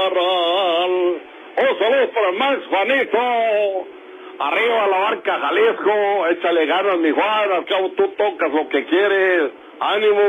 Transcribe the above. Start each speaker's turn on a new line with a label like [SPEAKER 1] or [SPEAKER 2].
[SPEAKER 1] Parral. Un saludo para el Max Juanito. Arriba la Barca Jalisco. Échale ganas, mi Juan. Al cabo tú tocas lo que quieres. Ánimo.